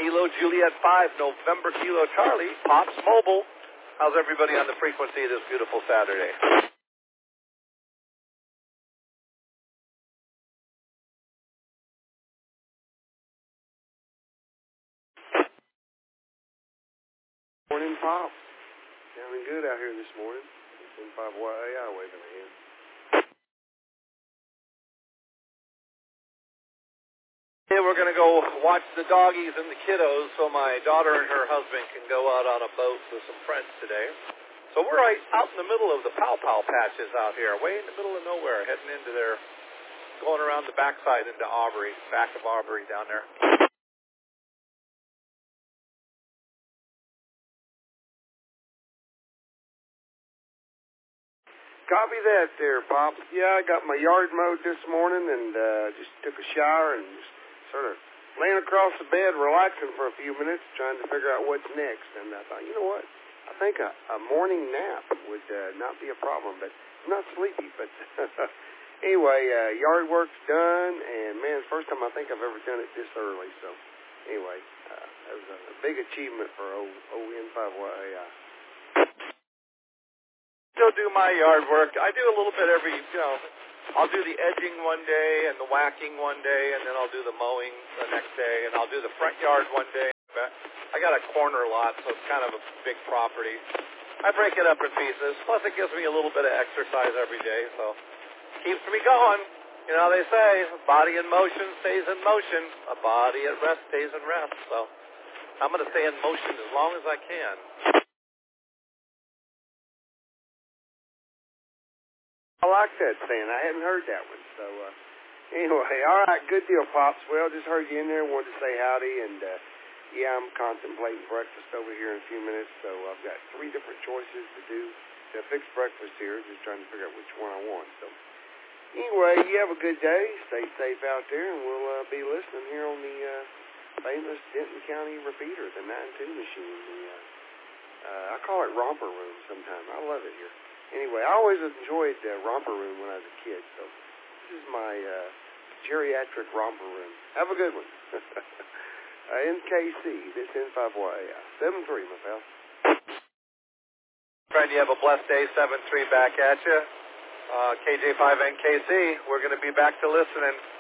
Kilo Juliet 5, November Kilo Charlie, Pops Mobile. How's everybody on the frequency this beautiful Saturday? Morning, Pop. Sounding good out here this morning. N5YAI waving a hand. Hey, we're going to go watch the doggies and the kiddos so my daughter and her husband can go out on a boat with some friends today. So we're right out in the middle of the Pow Pow patches out here, way in the middle of nowhere, heading into there, going around the backside into Aubrey, back of Aubrey down there. Copy that there, Pop. Yeah, I got my yard mowed this morning and just took a shower and just sort of laying across the bed, relaxing for a few minutes, trying to figure out what's next. And I thought, you know what? I think a morning nap would not be a problem, but I'm not sleepy. But anyway, yard work's done, and man, it's the first time I think I've ever done it this early. So anyway, that was a big achievement for N5YAI. Still do my yard work. I do a little bit every, I'll do the edging one day and the whacking one day, and then I'll do the mowing the next day, and I'll do the front yard one day. I got a corner lot, so it's kind of a big property. I break it up in pieces. Plus, it gives me a little bit of exercise every day, so keeps me going. You know, they say, body in motion stays in motion. A body at rest stays in rest. So I'm going to stay in motion as long as I can. I like that saying. I hadn't heard that one. So anyway, all right, good deal, Pops. Well, just heard you in there. Wanted to say howdy, and yeah, I'm contemplating breakfast over here in a few minutes. So I've got 3 different choices to do to fix breakfast here. Just trying to figure out which one I want. So anyway, you have a good day. Stay safe out there, and we'll be listening here on the famous Denton County repeater, the 9-2 machine. I call it Romper Room sometimes. I love it here. Anyway, I always enjoyed Romper Room when I was a kid, so this is my geriatric Romper Room. Have a good one. NKC, this N5YAI. 7-3, my pal. Friend, you have a blessed day. 7-3 back at you. KJ5NKC, we're going to be back to listening.